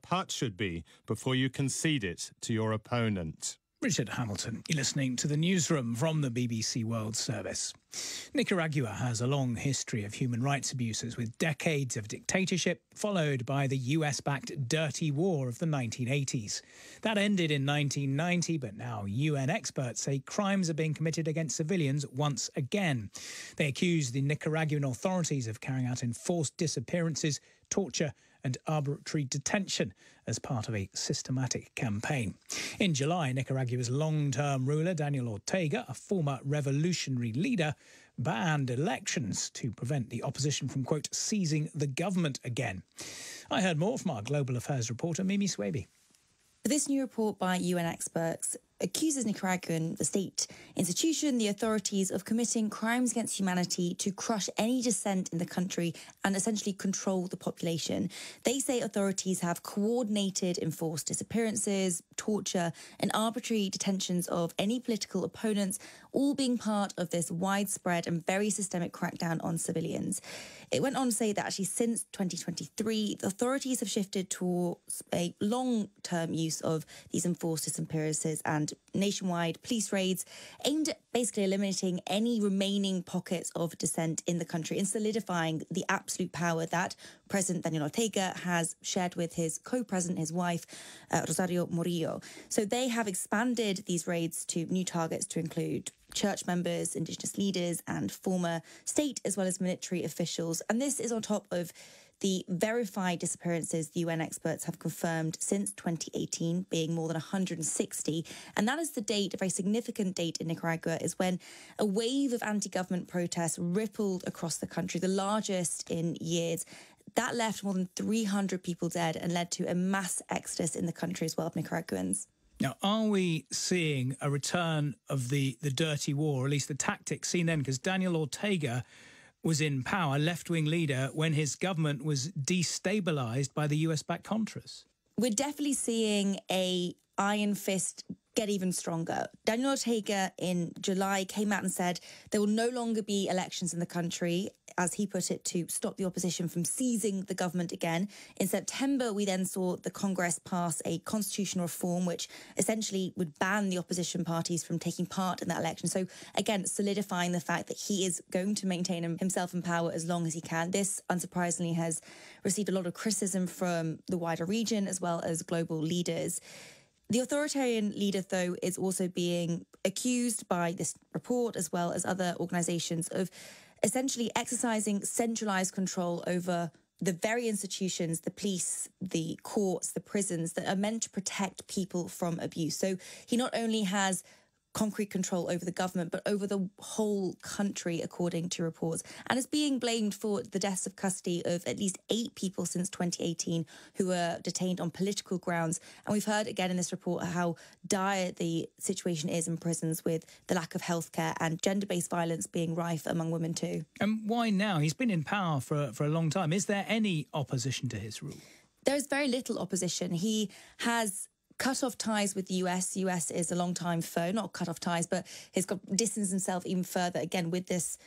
putt should be before you concede it to your opponent. Richard Hamilton, you're listening to the newsroom from the BBC World Service. Nicaragua has a long history of human rights abuses, with decades of dictatorship followed by the US-backed Dirty War of the 1980s. That ended in 1990, but now UN experts say crimes are being committed against civilians once again. They accuse the Nicaraguan authorities of carrying out enforced disappearances, torture and arbitrary detention as part of a systematic campaign. In July, Nicaragua's long-term ruler, Daniel Ortega, a former revolutionary leader, banned elections to prevent the opposition from, quote, seizing the government again. I heard more from our Global Affairs reporter, Mimi Swaby. This new report by UN experts accuses Nicaraguan, the state institution, the authorities of committing crimes against humanity to crush any dissent in the country and essentially control the population. They say authorities have coordinated enforced disappearances, torture and arbitrary detentions of any political opponents, all being part of this widespread and very systemic crackdown on civilians. It went on to say that actually since 2023, the authorities have shifted towards a long-term use of these enforced disappearances and nationwide police raids aimed at basically eliminating any remaining pockets of dissent in the country and solidifying the absolute power that President Daniel Ortega has shared with his co-president, his wife, Rosario Murillo. So they have expanded these raids to new targets to include church members, indigenous leaders and former state as well as military officials. And this is on top of the verified disappearances the UN experts have confirmed since 2018, being more than 160. And that is the date, a very significant date in Nicaragua, is when a wave of anti-government protests rippled across the country, the largest in years. That left more than 300 people dead and led to a mass exodus in the country as well of Nicaraguans. Now, are we seeing a return of the dirty war, or at least the tactics seen then? Because Daniel Ortega was in power, left-wing leader, when his government was destabilised by the US-backed Contras. We're definitely seeing a iron fist get even stronger. Daniel Ortega in July came out and said there will no longer be elections in the country, as he put it, to stop the opposition from seizing the government again. In September, we then saw the Congress pass a constitutional reform which essentially would ban the opposition parties from taking part in that election. So again, solidifying the fact that he is going to maintain himself in power as long as he can. This, unsurprisingly, has received a lot of criticism from the wider region as well as global leaders. The authoritarian leader, though, is also being accused by this report, as well as other organisations, of essentially exercising centralised control over the very institutions, the police, the courts, the prisons, that are meant to protect people from abuse. So he not only has concrete control over the government, but over the whole country, according to reports, and is being blamed for the deaths of custody of at least 8 people since 2018 who were detained on political grounds. And we've heard again in this report how dire the situation is in prisons, with the lack of healthcare and gender-based violence being rife among women too. And why now? He's been in power for a long time. Is there any opposition to his rule? There's very little opposition. He has cut off ties with the US. The US is a long-time foe, not cut off ties, but he's got distanced himself even further, again, with this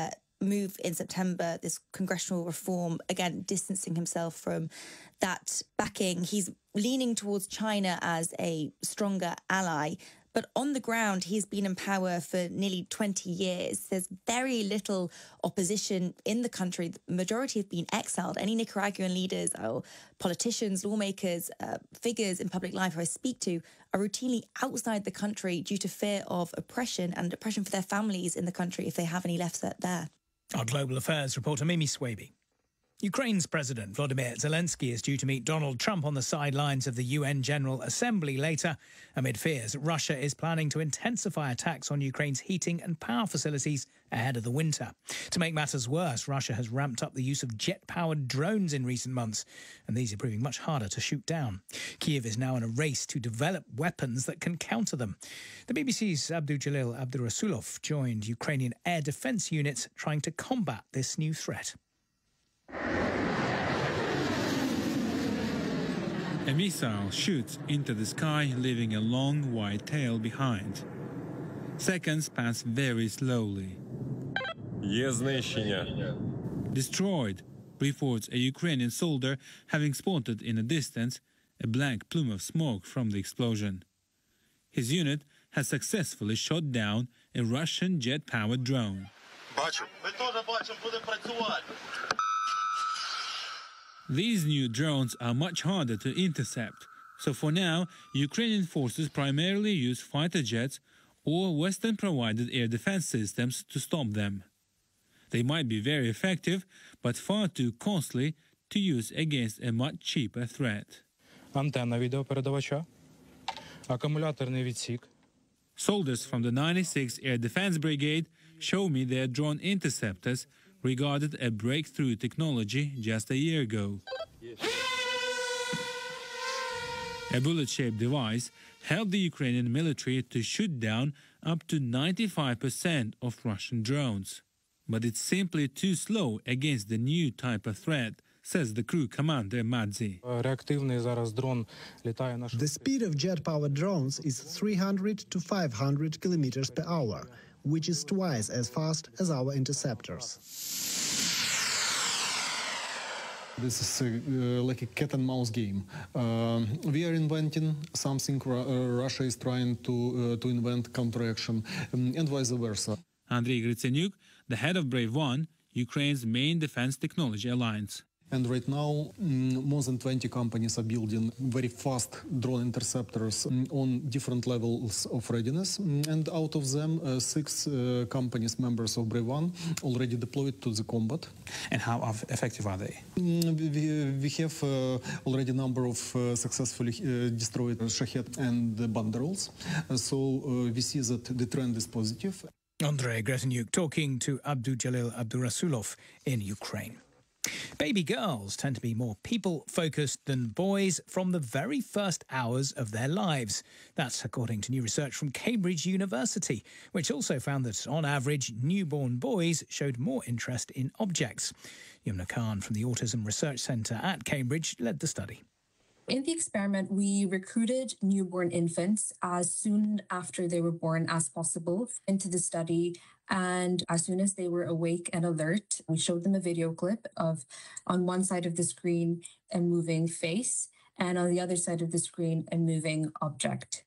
move in September, this congressional reform, again, distancing himself from that backing. He's leaning towards China as a stronger ally. But on the ground, he's been in power for nearly 20 years. There's very little opposition in the country. The majority have been exiled. Any Nicaraguan leaders or politicians, lawmakers, figures in public life who I speak to are routinely outside the country due to fear of oppression and oppression for their families in the country if they have any left there. Our Global Affairs reporter, Mimi Swaby. Ukraine's President Volodymyr Zelensky is due to meet Donald Trump on the sidelines of the UN General Assembly later, amid fears Russia is planning to intensify attacks on Ukraine's heating and power facilities ahead of the winter. To make matters worse, Russia has ramped up the use of jet-powered drones in recent months, and these are proving much harder to shoot down. Kyiv is now in a race to develop weapons that can counter them. The BBC's Abdujalil Abdurasulov joined Ukrainian air defence units trying to combat this new threat. A missile shoots into the sky, leaving a long white tail behind. Seconds pass very slowly. Є знищення. Destroyed, reports a Ukrainian soldier having spotted in a distance a black plume of smoke from the explosion. His unit has successfully shot down a Russian jet-powered drone. These new drones are much harder to intercept, so for now, Ukrainian forces primarily use fighter jets or Western-provided air defense systems to stop them. They might be very effective, but far too costly to use against a much cheaper threat. Антенна відеопередавача, акумуляторний відсік. Soldiers from the 96th Air Defense Brigade show me their drone interceptors, regarded a breakthrough technology just a year ago. A bullet-shaped device helped the Ukrainian military to shoot down up to 95% of Russian drones. But it's simply too slow against the new type of threat, says the crew commander Madzi. Реактивний зараз дрон літає на The speed of jet-powered drones is 300 to 500 kilometers per hour, which is twice as fast as our interceptors. This is like a cat and mouse game. We are inventing something. Russia is trying to invent counteraction, and vice versa. Andriy Gritsenyuk, the head of Brave One, Ukraine's main defense technology alliance. And right now, more than 20 companies are building very fast drone interceptors on different levels of readiness. And out of them, 6 companies, members of Brave One, already deployed to the combat. And how effective are they? We have already a number of successfully destroyed Shahed and Banderols. So we see that the trend is positive. Andrei Gretzenyuk talking to Abdujalil Abdurasulov in Ukraine. Baby girls tend to be more people-focused than boys from the very first hours of their lives. That's according to new research from Cambridge University, which also found that, on average, newborn boys showed more interest in objects. Yumna Khan from the Autism Research Centre at Cambridge led the study. In the experiment, we recruited newborn infants as soon after they were born as possible into the study. And as soon as they were awake and alert, we showed them a video clip of, on one side of the screen, a moving face, and on the other side of the screen, a moving object.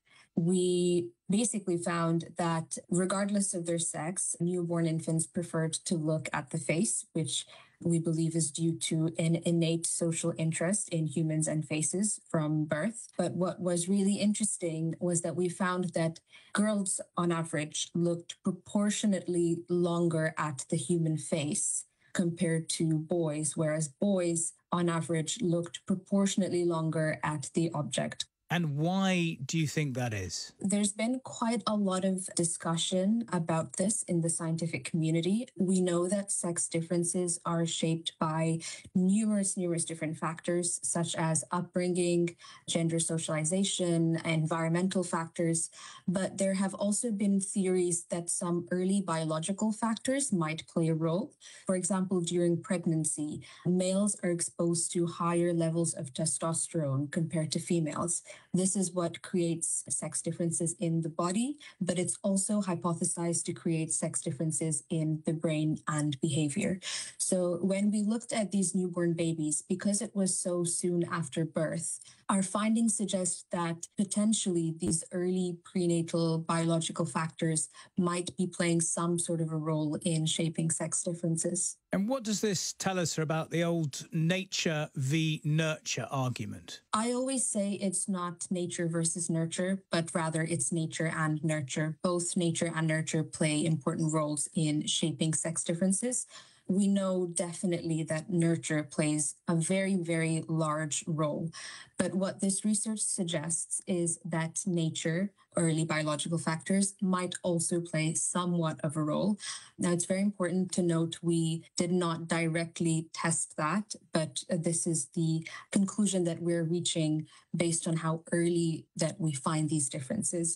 We basically found that regardless of their sex, newborn infants preferred to look at the face, which we believe is due to an innate social interest in humans and faces from birth. But what was really interesting was that we found that girls, on average, looked proportionately longer at the human face compared to boys, whereas boys, on average, looked proportionately longer at the object. And why do you think that is? There's been quite a lot of discussion about this in the scientific community. We know that sex differences are shaped by numerous different factors, such as upbringing, gender socialization, environmental factors. But there have also been theories that some early biological factors might play a role. For example, during pregnancy, males are exposed to higher levels of testosterone compared to females. This is what creates sex differences in the body, but it's also hypothesized to create sex differences in the brain and behavior. So when we looked at these newborn babies, because it was so soon after birth, our findings suggest that potentially these early prenatal biological factors might be playing some sort of a role in shaping sex differences. And what does this tell us about the old nature v nurture argument? I always say it's not nature versus nurture, but rather it's nature and nurture. Both nature and nurture play important roles in shaping sex differences. We know definitely that nurture plays a very large role. But what this research suggests is that nature, early biological factors, might also play somewhat of a role. Now, it's very important to note we did not directly test that, but this is the conclusion that we're reaching based on how early that we find these differences.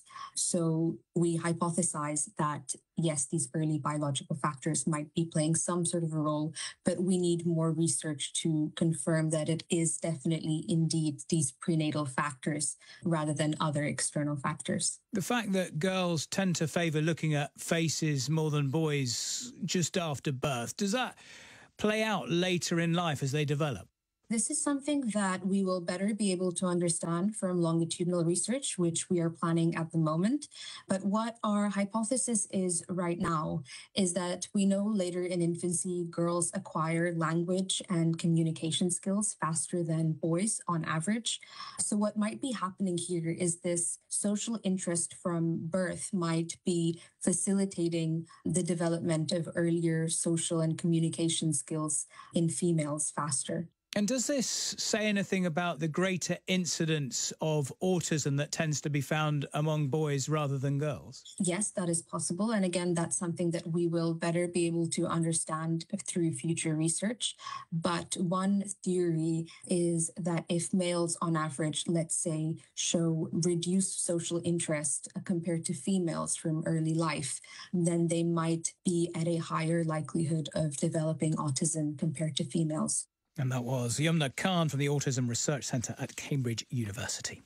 So we hypothesize that, yes, these early biological factors might be playing some sort of a role, but we need more research to confirm that it is definitely indeed these prenatal factors rather than other external factors. The fact that girls tend to favour looking at faces more than boys just after birth, does that play out later in life as they develop? This is something that we will better be able to understand from longitudinal research, which we are planning at the moment. But what our hypothesis is right now is that we know later in infancy, girls acquire language and communication skills faster than boys on average. So what might be happening here is this social interest from birth might be facilitating the development of earlier social and communication skills in females faster. And does this say anything about the greater incidence of autism that tends to be found among boys rather than girls? Yes, that is possible. And again, that's something that we will better be able to understand through future research. But one theory is that if males on average, let's say, show reduced social interest compared to females from early life, then they might be at a higher likelihood of developing autism compared to females. And that was Yumna Khan from the Autism Research Centre at Cambridge University.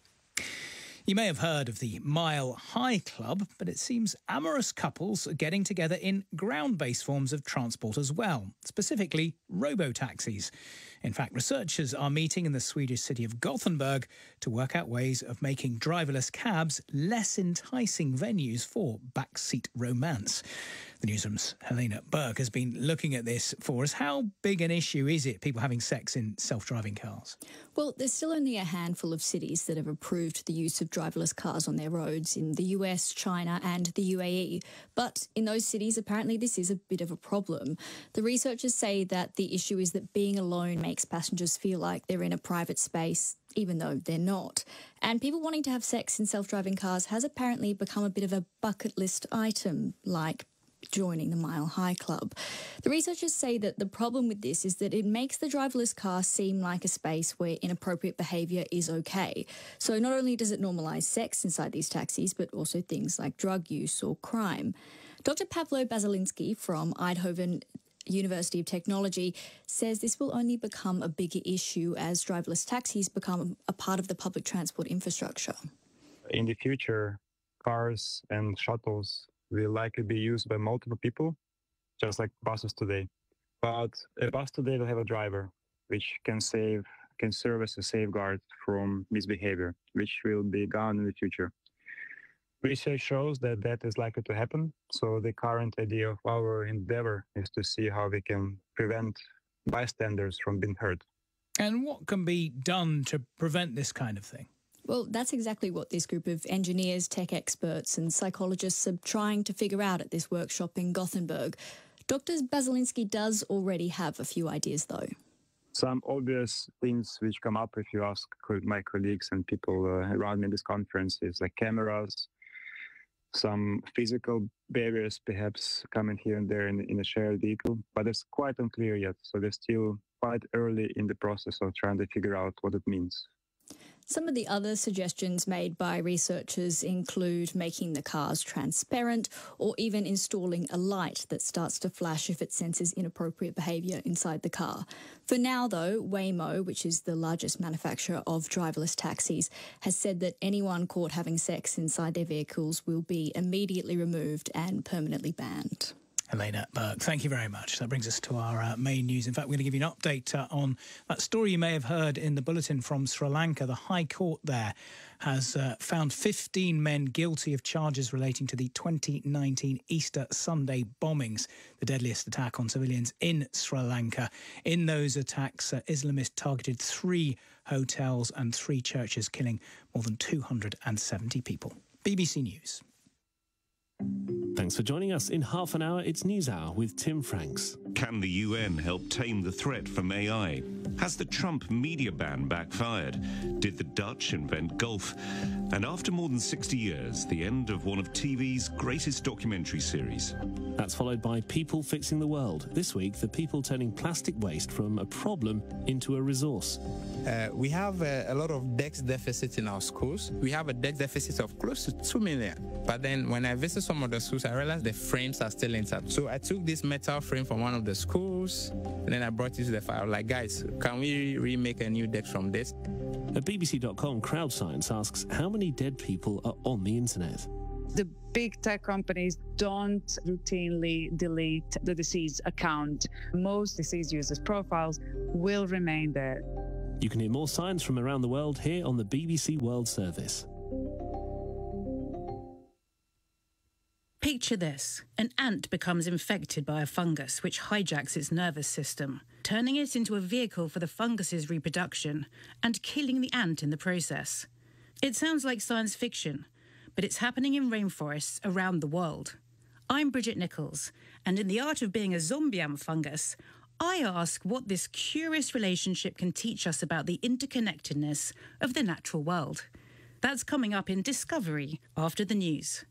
You may have heard of the Mile High Club, but it seems amorous couples are getting together in ground-based forms of transport as well, specifically robo-taxis. In fact, researchers are meeting in the Swedish city of Gothenburg to work out ways of making driverless cabs less enticing venues for backseat romance. The Newsroom's Helena Burke has been looking at this for us. How big an issue is it, people having sex in self-driving cars? Well, there's still only a handful of cities that have approved the use of driverless cars on their roads in the US, China and the UAE. But in those cities, apparently this is a bit of a problem. The researchers say that the issue is that being alone makes passengers feel like they're in a private space, even though they're not. And people wanting to have sex in self-driving cars has apparently become a bit of a bucket list item, like joining the Mile High Club. The researchers say that the problem with this is that it makes the driverless car seem like a space where inappropriate behaviour is okay. So not only does it normalise sex inside these taxis, but also things like drug use or crime. Dr. Pavlo Basilinsky from Eindhoven University of Technology says this will only become a bigger issue as driverless taxis become a part of the public transport infrastructure. In the future, cars and shuttles will likely be used by multiple people, just like buses today. But a bus today will have a driver, which can serve as a safeguard from misbehavior, which will be gone in the future. Research shows that that is likely to happen. So the current idea of our endeavor is to see how we can prevent bystanders from being hurt. And what can be done to prevent this kind of thing? Well, that's exactly what this group of engineers, tech experts and psychologists are trying to figure out at this workshop in Gothenburg. Dr. Basilinsky does already have a few ideas, though. Some obvious things which come up if you ask my colleagues and people around me in this conference is like cameras, some physical barriers perhaps coming here and there in a shared vehicle, but it's quite unclear yet. So they're still quite early in the process of trying to figure out what it means. Some of the other suggestions made by researchers include making the cars transparent or even installing a light that starts to flash if it senses inappropriate behaviour inside the car. For now, though, Waymo, which is the largest manufacturer of driverless taxis, has said that anyone caught having sex inside their vehicles will be immediately removed and permanently banned. Helena Burke, thank you very much. That brings us to our main news. In fact, we're going to give you an update on that story you may have heard in the bulletin from Sri Lanka. The High Court there has found 15 men guilty of charges relating to the 2019 Easter Sunday bombings, the deadliest attack on civilians in Sri Lanka. In those attacks, Islamists targeted 3 hotels and 3 churches, killing more than 270 people. BBC News. Thanks for joining us. In half an hour, it's News Hour with Tim Franks. Can the UN help tame the threat from AI? Has the Trump media ban backfired? Did the Dutch invent golf? And after more than 60 years, the end of one of TV's greatest documentary series. That's followed by People Fixing the World. This week, the people turning plastic waste from a problem into a resource. We have a lot of DEX deficit in our schools. We have a DEX deficit of close to 2 million. But then when I visit some of the schools, I realized the frames are still intact. So I took this metal frame from one of the schools, and then I brought it to the fire. I was like, guys, can we remake a new DEX from this? A BBC.com crowd science asks how many dead people are on the internet. The big tech companies don't routinely delete the deceased account. Most deceased users' profiles will remain there. You can hear more science from around the world here on the BBC World Service. Picture this. An ant becomes infected by a fungus which hijacks its nervous system, turning it into a vehicle for the fungus's reproduction and killing the ant in the process. It sounds like science fiction, but it's happening in rainforests around the world. I'm Bridget Nichols, and in The Art of Being a Zombie Ant Fungus, I ask what this curious relationship can teach us about the interconnectedness of the natural world. That's coming up in Discovery after the news.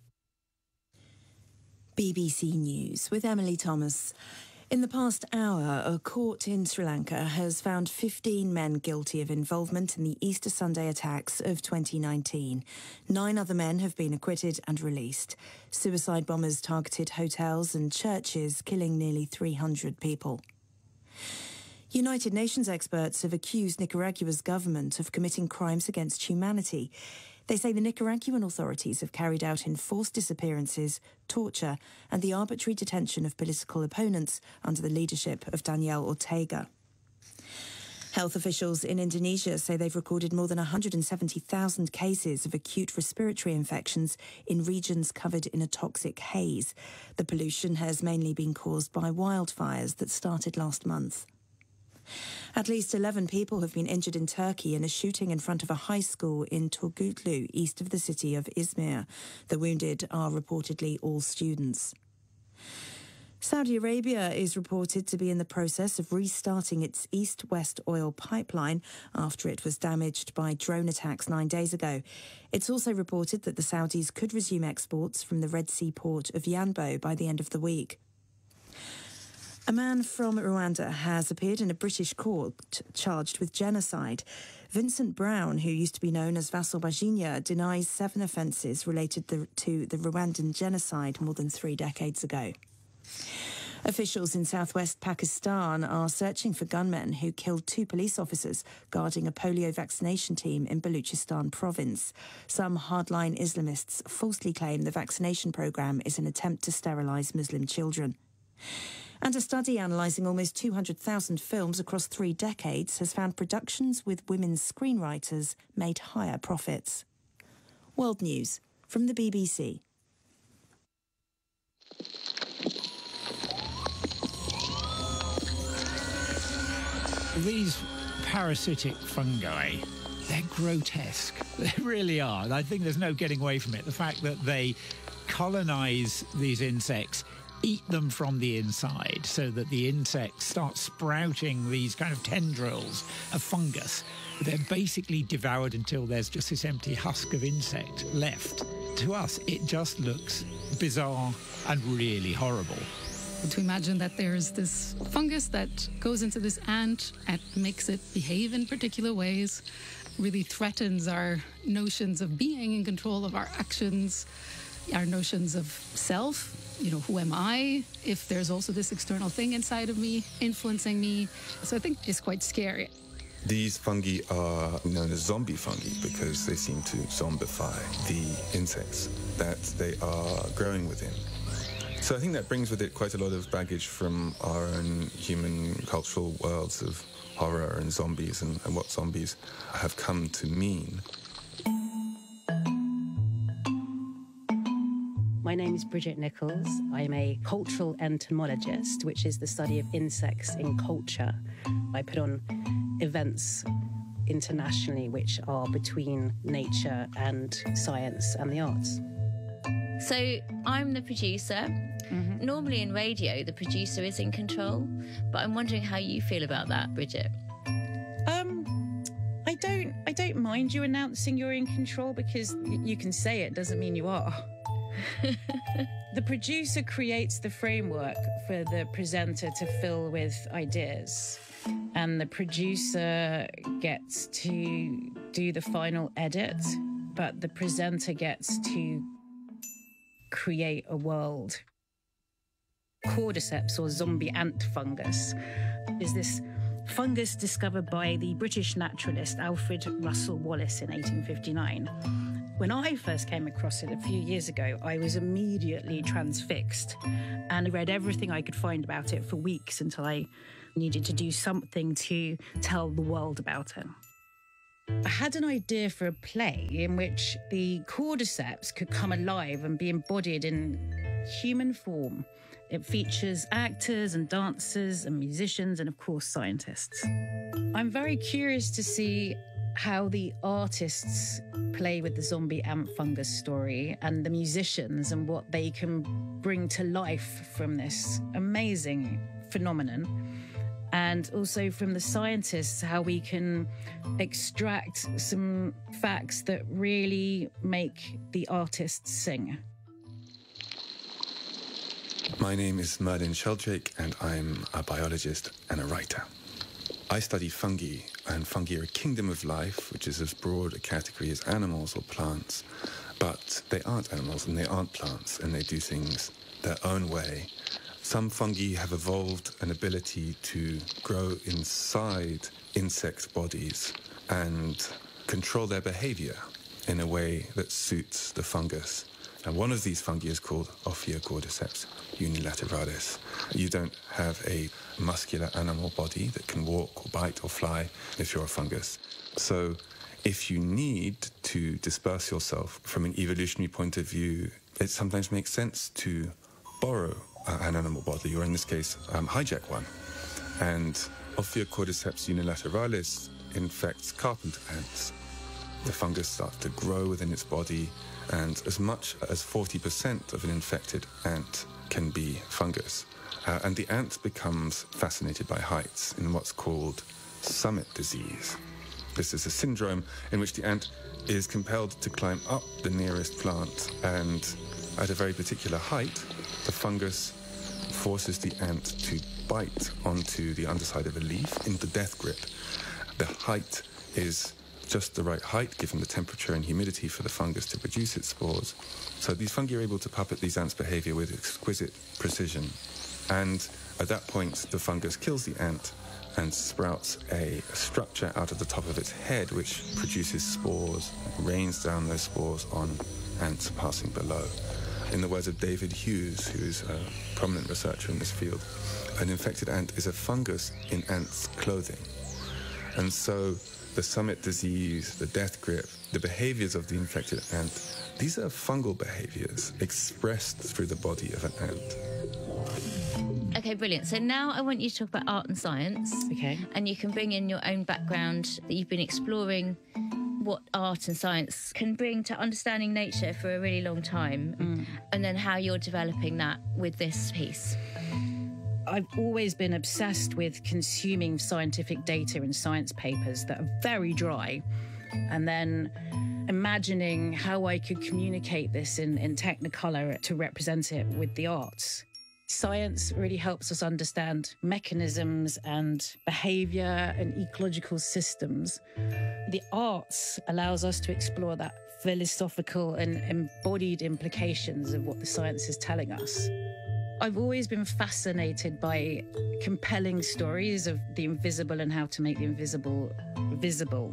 BBC News with Emily Thomas. In the past hour, a court in Sri Lanka has found 15 men guilty of involvement in the Easter Sunday attacks of 2019. 9 other men have been acquitted and released. Suicide bombers targeted hotels and churches, killing nearly 300 people. United Nations experts have accused Nicaragua's government of committing crimes against humanity. They say the Nicaraguan authorities have carried out enforced disappearances, torture, and the arbitrary detention of political opponents under the leadership of Daniel Ortega. Health officials in Indonesia say they've recorded more than 170,000 cases of acute respiratory infections in regions covered in a toxic haze. The pollution has mainly been caused by wildfires that started last month. At least 11 people have been injured in Turkey in a shooting in front of a high school in Turgutlu, east of the city of Izmir. The wounded are reportedly all students. Saudi Arabia is reported to be in the process of restarting its east-west oil pipeline after it was damaged by drone attacks 9 days ago. It's also reported that the Saudis could resume exports from the Red Sea port of Yanbo by the end of the week. A man from Rwanda has appeared in a British court charged with genocide. Vincent Brown, who used to be known as Vassal Bajinya, denies 7 offences related to the Rwandan genocide more than 3 decades ago. Officials in southwest Pakistan are searching for gunmen who killed 2 police officers guarding a polio vaccination team in Baluchistan province. Some hardline Islamists falsely claim the vaccination programme is an attempt to sterilise Muslim children. And a study analysing almost 200,000 films across 3 decades has found productions with women screenwriters made higher profits. World News from the BBC. These parasitic fungi, they're grotesque. They really are. I think there's no getting away from it. The fact that they colonise these insects, eat them from the inside so that the insects start sprouting these kind of tendrils of fungus. They're basically devoured until there's just this empty husk of insect left. To us, it just looks bizarre and really horrible. To imagine that there's this fungus that goes into this ant and makes it behave in particular ways, really threatens our notions of being in control of our actions, our notions of self. You know, who am I if there's also this external thing inside of me influencing me? So I think it's quite scary. These fungi are known as zombie fungi because they seem to zombify the insects that they are growing within. So I think that brings with it quite a lot of baggage from our own human cultural worlds of horror and zombies and what zombies have come to mean. My name is Bridget Nichols. I'm a cultural entomologist, which is the study of insects in culture. I put on events internationally which are between nature and science and the arts. So I'm the producer. Normally in radio, the producer is in control, but I'm wondering how you feel about that, Bridget. I don't mind you announcing you're in control because you can say it doesn't mean you are. The producer creates the framework for the presenter to fill with ideas, and the producer gets to do the final edit, but the presenter gets to create a world. Cordyceps, or zombie ant fungus, is this fungus discovered by the British naturalist Alfred Russel Wallace in 1859. When I first came across it a few years ago, I was immediately transfixed and read everything I could find about it for weeks until I needed to do something to tell the world about it. I had an idea for a play in which the cordyceps could come alive and be embodied in human form. It features actors and dancers and musicians and, of course, scientists. I'm very curious to see how the artists play with the zombie ant fungus story and the musicians and what they can bring to life from this amazing phenomenon. And also from the scientists, how we can extract some facts that really make the artists sing. My name is Merlin Sheldrake, and I'm a biologist and a writer. I study fungi, and fungi are a kingdom of life, which is as broad a category as animals or plants. But they aren't animals and they aren't plants, and they do things their own way. Some fungi have evolved an ability to grow inside insect bodies and control their behavior in a way that suits the fungus. And one of these fungi is called Ophiocordyceps unilateralis. You don't have a muscular animal body that can walk or bite or fly if you're a fungus. So if you need to disperse yourself from an evolutionary point of view, it sometimes makes sense to borrow an animal body, or in this case, hijack one. And Ophiocordyceps unilateralis infects carpenter ants. The fungus starts to grow within its body, and as much as 40% of an infected ant can be fungus. And the ant becomes fascinated by heights in what's called summit disease. This is a syndrome in which the ant is compelled to climb up the nearest plant, and at a very particular height, the fungus forces the ant to bite onto the underside of a leaf in the death grip. The height is just the right height, given the temperature and humidity for the fungus to produce its spores. So these fungi are able to puppet these ants' behavior with exquisite precision. And at that point, the fungus kills the ant and sprouts a structure out of the top of its head, which produces spores, rains down those spores on ants passing below. In the words of David Hughes, who's a prominent researcher in this field, an infected ant is a fungus in ants' clothing. And so the summit disease, the death grip, the behaviors of the infected ant, these are fungal behaviors expressed through the body of an ant. Okay, brilliant. So now I want you to talk about art and science. Okay. And you can bring in your own background that you've been exploring what art and science can bring to understanding nature for a really long time, and then how you're developing that with this piece. I've always been obsessed with consuming scientific data and science papers that are very dry, and then imagining how I could communicate this in Technicolor to represent it with the arts. Science really helps us understand mechanisms and behavior and ecological systems. The arts allows us to explore that philosophical and embodied implications of what the science is telling us. I've always been fascinated by compelling stories of the invisible and how to make the invisible visible.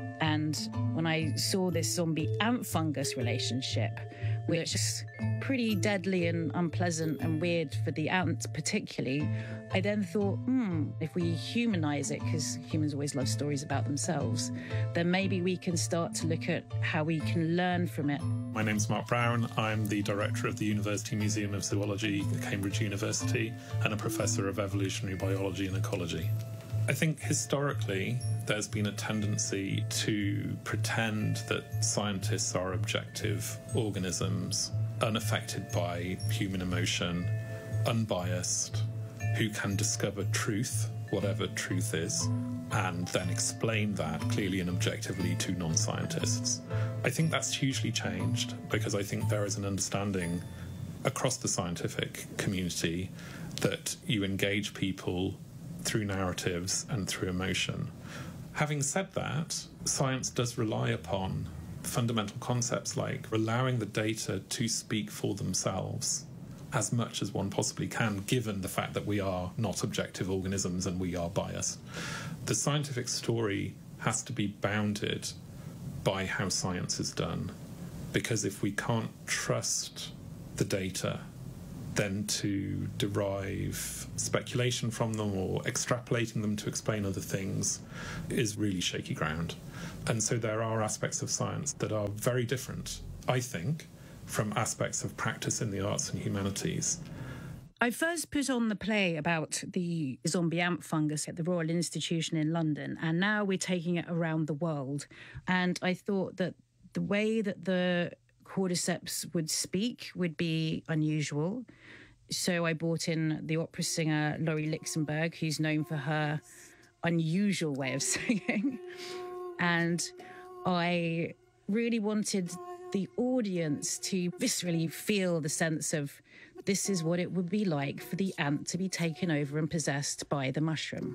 And when I saw this zombie ant fungus relationship, which is pretty deadly and unpleasant and weird for the ant particularly, I then thought, if we humanize it, because humans always love stories about themselves, then maybe we can start to look at how we can learn from it. My name's Mark Brown. I'm the director of the University Museum of Zoology at Cambridge University and a professor of evolutionary biology and ecology. I think historically there's been a tendency to pretend that scientists are objective organisms, unaffected by human emotion, unbiased, who can discover truth, whatever truth is, and then explain that clearly and objectively to non-scientists. I think that's hugely changed because I think there is an understanding across the scientific community that you engage people through narratives and through emotion. Having said that, science does rely upon fundamental concepts like allowing the data to speak for themselves as much as one possibly can, given the fact that we are not objective organisms and we are biased. The scientific story has to be bounded by how science is done, because if we can't trust the data, then to derive speculation from them or extrapolating them to explain other things is really shaky ground. And so there are aspects of science that are very different, I think, from aspects of practice in the arts and humanities. I first put on the play about the zombie ant fungus at the Royal Institution in London, and now we're taking it around the world. And I thought that the way that the cordyceps would speak would be unusual. So I brought in the opera singer Laurie Lichtenberg, who's known for her unusual way of singing. And I really wanted the audience to viscerally feel the sense of this is what it would be like for the ant to be taken over and possessed by the mushroom.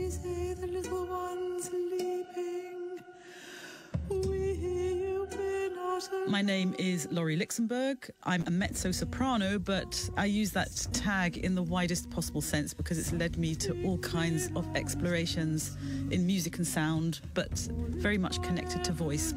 My name is Laurie Lichtenberg. I'm a mezzo-soprano, but I use that tag in the widest possible sense because it's led me to all kinds of explorations in music and sound, but very much connected to voice.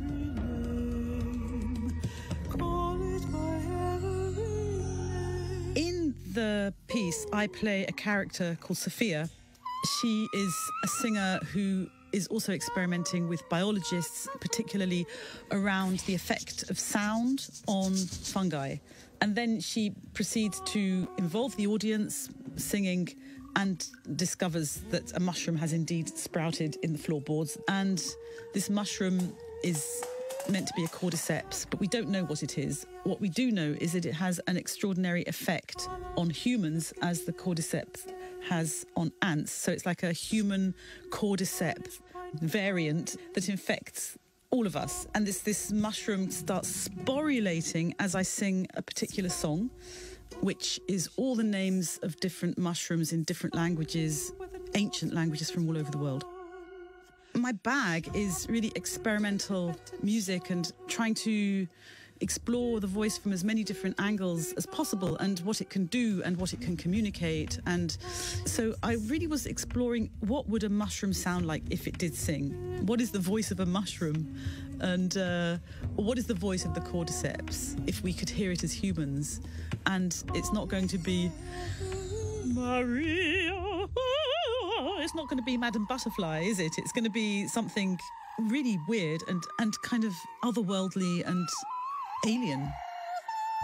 In the piece, I play a character called Sophia. She is a singer who is also experimenting with biologists, particularly around the effect of sound on fungi. And then she proceeds to involve the audience singing and discovers that a mushroom has indeed sprouted in the floorboards. And this mushroom is meant to be a cordyceps, but we don't know what it is. What we do know is that it has an extraordinary effect on humans as the cordyceps has on ants. So it's like a human cordyceps variant that infects all of us. And this mushroom starts sporulating as I sing a particular song, which is all the names of different mushrooms in different languages, ancient languages from all over the world. My bag is really experimental music and trying to explore the voice from as many different angles as possible and what it can do and what it can communicate. And so I really was exploring what would a mushroom sound like if it did sing? What is the voice of a mushroom? And what is the voice of the cordyceps if we could hear it as humans? And it's not going to be Maria. It's not going to be Madame Butterfly, is it? It's going to be something really weird and kind of otherworldly and alien.